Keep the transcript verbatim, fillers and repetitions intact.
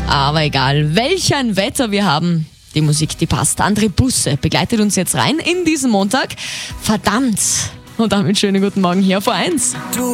Aber egal, welch ein Wetter wir haben, die Musik, die passt. André Busse begleitet uns jetzt rein in diesen Montag. Verdammt! Und damit schönen guten Morgen hier vor eins.